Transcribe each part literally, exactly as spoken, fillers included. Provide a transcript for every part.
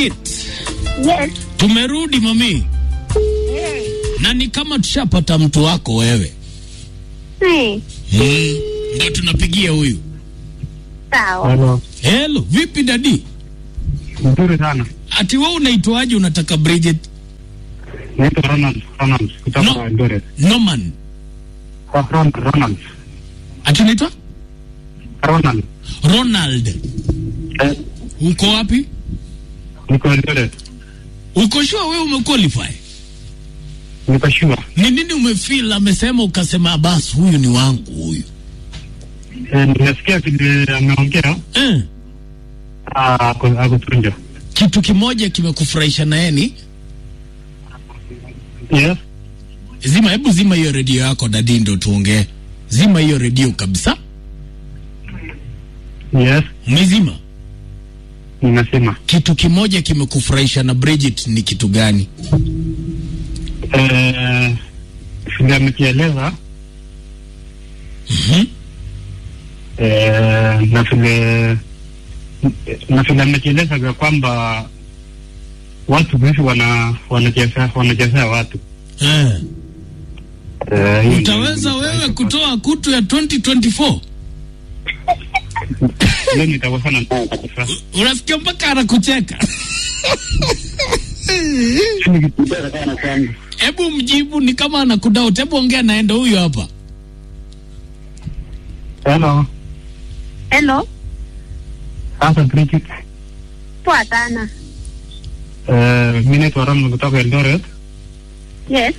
Bridget. Yes. Tumerudi mami. Hey. Na ni kama tushapata mtu wako wewe. Hey. Hmm. Ndio tunapigia huyu. Sawa. Hello. Hello, vipi dadi? Nzuri sana. Ati wewe unaitwaje unataka Bridget? Naitwa Ronald, Ronald kutoka No. Eldoret. Norman. Kwa Ronald, Ronald. Ati unaitwa? Ronald. Ronald. Eh, Uko wapi? niko Eldoret. Uko sure wewe umequalify? Niko sure. Ni nini umefeel amesema ukasema basi huyu ni wangu huyu? Eh, nimesikia vile ameongea. Eh. Ah, akutunja. Kitu kimoja kimekufurahisha na yeye. Yes. Zima, hebu zima hiyo redio yako dadi ndo tuongee. Zima hiyo redio kabisa. Yes. Umezima? Ninasema. Kitu kimoja kimekufurahisha na Bridget ni kitu gani? Eh, vile amekieleza. Mhm. Eh, na vile na vile amekieleza kwa kwamba watu hivi wana wanacheza wanacheza watu. Eh. Eh, Utaweza wewe kutoa kutu ya twenty twenty-four? Leo nitakosana naye kabisa. Unasikia mpaka anakucheka. Sini kitubera sana kwangu. Hebu mjibu, ni kama anakudoubt. Hebu ongea naenda huyo hapa. Hello. Hello. Sasa Bridget. Poa sana. Eh, mimi naitwa Ronald kutoka Eldoret. Yes.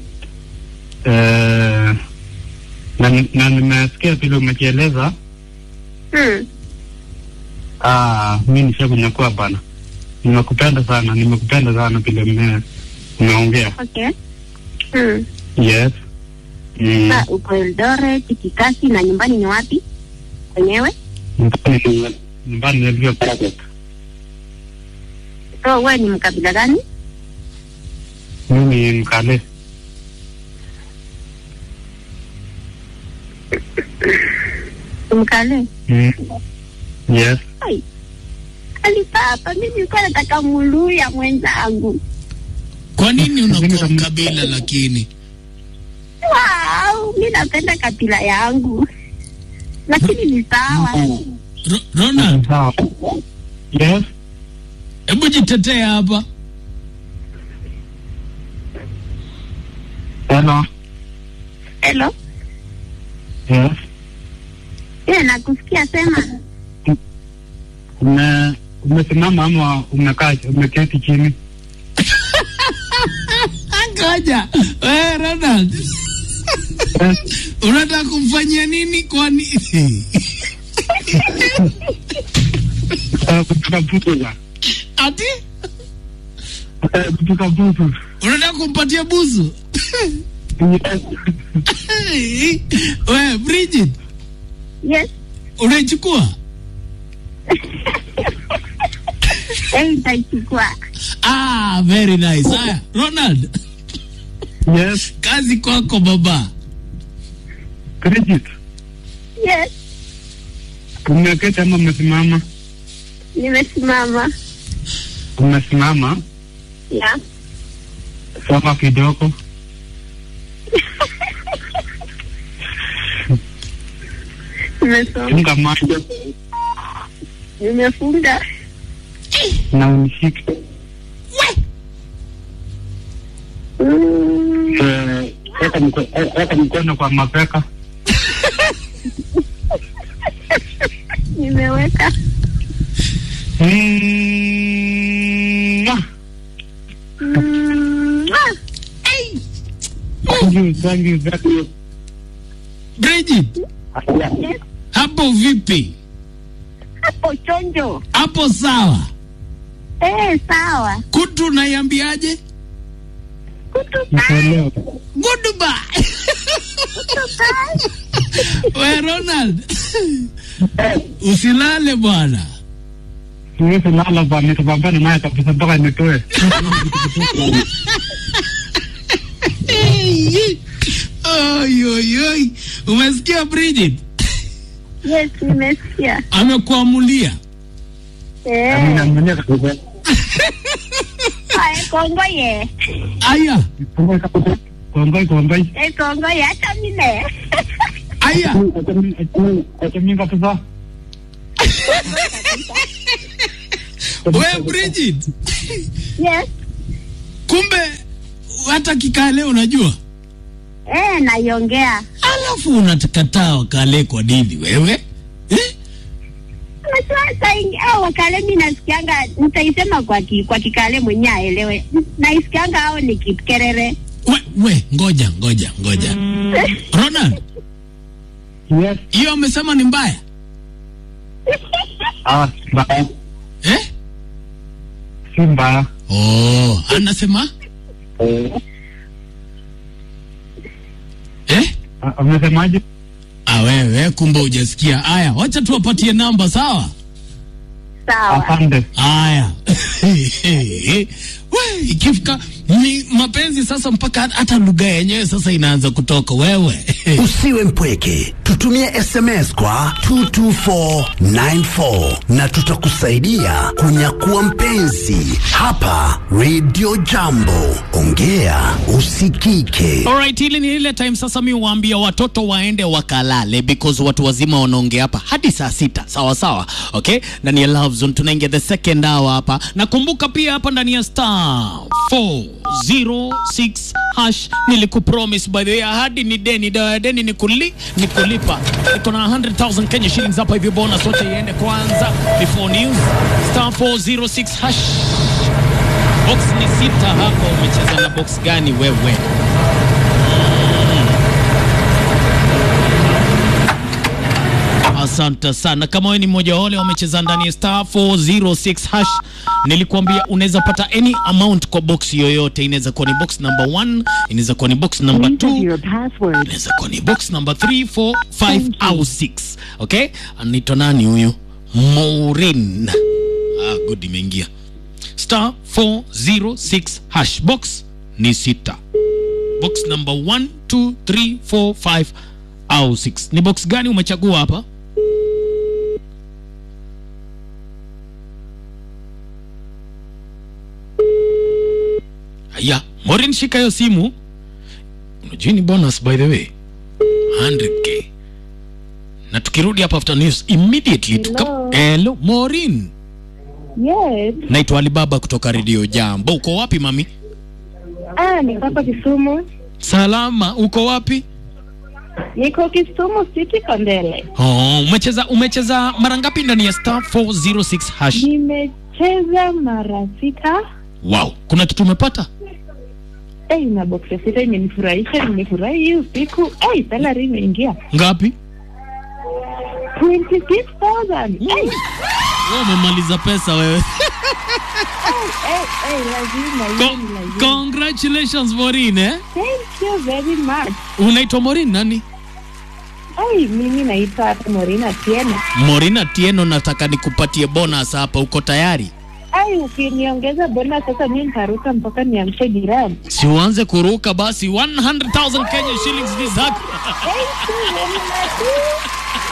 Eh, na na nimesikia vile umekieleza. Hmm. Ah, mimi nishakunyakua bana. Nimekupenda sana, nimekupenda sana vile ume umeongea. Okay. Hmm. Yes. Mm. Sa uko Eldoret, kikazi na nyumbani ni wapi? Wenyewe? Nyumbani nyumbani nilivyo Paragot. So wewe ni mkabila gani? Mimi ni Mkale. Mkale. Mm. Yes. Ai. Alipapa, mimi nilikuwa nataka Muluya mwenzangu. Kwa nini unakuwa mkabila lakini? Wow, mimi napenda kabila yangu. Lakini ni sawa. Ro Ronald, Sawa. Yes. hebu jitetea hapa. Hello. Hello. Yes. Yeah, nakusikia, sema. Ume umesimama ama umekaa umeketi chini? Ngoja. Eh, Ronald. Yes. Unataka kumfanyia nini kwani? Eh, kutoka butu. Ati? Eh, kutoka butu. Unataka kumpatia busu? Yes. Wewe Bridget, Yes. unaichukua? Eh, nitaichukua. Ah, very nice. Haya, Ronald. Yes. Kazi kwako baba. Bridget. Yes. Umeketi ama umesimama? Nimesimama. Umesimama. Yeah. Soma kidogo. Nimesoma. Funga macho Nimefunga. na unishike. Mm. Eh, weka mkono weka mkono kwa mapeka. Nimeweka. Mm. Mm. Ah. Thank you, thank you, thank you. Bridget, Yes. hapo vipi? Hapo chonjo. Hapo sawa. Eh, sawa. Kutu naiambiaje? Kutuka. Nikuelewa. Goodbye. We Ronald. Usilale bwana. Siwezi lala bwana, nitapambana naye kabisa mpaka nitoe. Oi oi oi. Umesikia Bridget? Yes, nimesikia. Amekuamulia. Eh. Ameniambia kabisa. Ay, kongoye. Aya. Kongoi kongoi. Eh, kongoye hata mimi. Aya. Acha mimi kabisa. Wewe Bridget. Yes. Kumbe hata kikale unajua? Eh, naiongea. Alafu unatakataa wakale kwa nini wewe? Eh? Sasa hao wakale mimi nasikianga nitaisema kwa ki, kwa kikale mwenyewe aelewe. Naisikianga hao ni Kipkerere. We, we, ngoja, ngoja, ngoja. Ronald. Yes. Hiyo amesema ni mbaya? Ah, mbaya. Eh? Si mbaya. Oh, anasema? Eh. Eh? Amesemaje? Ah, wewe kumbe hujasikia. Aya, wacha tuwapatie namba sawa? Sawa. Asante. Aya. We, ikifika ni mapenzi sasa mpaka hata lugha yenyewe sasa inaanza kutoka wewe. Usiwe mpweke, tutumie S M S kwa two two four nine four na tutakusaidia kunyakua mpenzi hapa Radio Jambo. Ongea usikike. Alright, hili ni ile time sasa mimi huambia watoto waende wakalale because watu wazima wanaongea hapa hadi saa sita. Sawa sawa. Okay? Ndani ya Love Zone tunaingia the second hour hapa. Na kumbuka pia hapa ndani ya star four zero six hash nilikupromise by the way, ahadi ni deni, dawa deni ni kuli ni kulipa. Niko na one hundred thousand Kenya shillings hapa hivi, bonus wote iende kwanza before news. Star four zero six hash. Box ni sita hapo, umecheza na box gani wewe? Asante sana. Kama wewe ni mmoja wale wamecheza ndani ya star four zero six hash, nilikuambia unaweza pata any amount kwa box yoyote. Inaweza kuwa ni box number one, inaweza kuwa ni box number two, inaweza kuwa ni box number three, four, five au six. Okay? Anaitwa nani huyu? Maureen. Ah, good, imeingia. Star four zero six hash, box ni sita. Box number one, two, three, four, five au six. Ni box gani umechagua hapa? Aya, Maureen, shika hiyo simu. Unajua ni bonus by the way. one hundred K. Na tukirudi hapa after news immediately tuka... Hello, Maureen. Yes. Naitwa Alibaba kutoka Radio Jambo. Uko wapi mami? Ah, niko hapa Kisumu. Salama, uko wapi? Niko Kisumu City Kondele. Oh, umecheza umecheza mara ngapi ndani ya star four zero six hash? Nimecheza mara sita. Wow, kuna kitu umepata? Eh, hey, na box sita imenifurahisha, nimefurahi hiyo usiku. Eh, hey, salary imeingia. Ngapi? twenty-six thousand. Eh. Hey. Wewe umemaliza pesa wewe. Eh, eh, eh, lazima, Con lazima. Congratulations Maureen, eh? Thank you very much. Unaitwa Maureen nani? Ai, mimi naitwa Maureen Atieno. Maureen Atieno, nataka nikupatie bonus hapa, uko tayari? Ai, ukiniongeza bonus sasa mimi nitaruka mpaka niamshe jirani. Si uanze kuruka basi, one hundred thousand Kenya shillings ni zako. Thank you very much.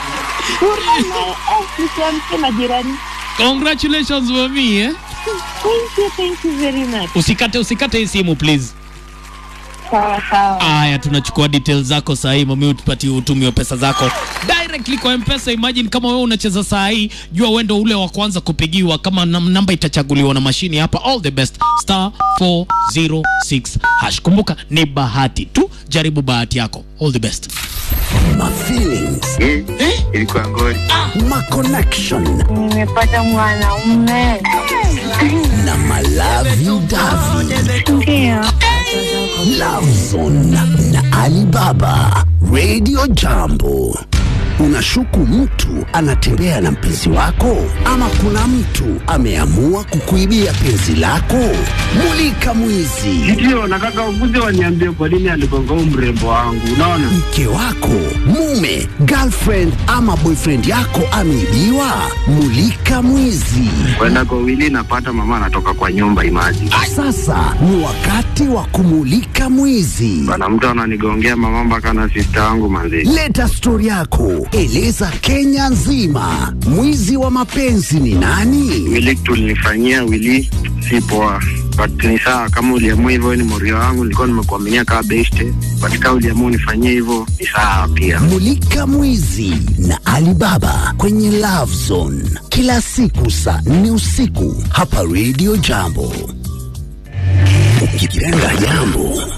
Kurana, na jirani. Congratulations mami, eh? Thank you, thank you very much. Usikate, usikate hii simu please. Sawa sawa. Aya, tunachukua details zako saa hii mami, utupatie utumio pesa zako directly kwa M-Pesa. Imagine kama wewe unacheza saa hii, jua wewe ndio ule wa kwanza kupigiwa kama namba itachaguliwa na mashini hapa. All the best. Star four zero six hash. Kumbuka ni bahati tu, jaribu bahati yako. All the best. My feelings. Eh? Eh? Ilikuwa ngori. My connection. Nimepata mwanaume. Na my love you Davi. Ndio. Love Zone na Alibaba. Radio Jambo. Unashuku mtu anatembea na mpenzi wako, ama kuna mtu ameamua kukuibia penzi lako? Mulika mwizi. Ndio, nataka ukuje waniambie kwa nini aligonga mrembo wangu. Unaona? Mke wako, mume, girlfriend ama boyfriend yako ameibiwa? Mulika mwizi. Kwenda kwa wili napata mama anatoka kwa nyumba imaji. Sasa ni wakati wa kumulika mwizi. Bana, mtu ananigongea mama mpaka na sister wangu manzi. Leta story yako, eleza Kenya nzima. Mwizi wa mapenzi ni nani? Wili tulinifanyia wili si poa. But ni sawa kama uliamua hivyo, ni morio wangu, nilikuwa nimekuaminia kama beste. But kama uliamua unifanyie hivyo, ni sawa pia. Mulika Mwizi na Alibaba kwenye Love Zone kila siku saa nne usiku hapa Radio Jambo. Ukipenda jambo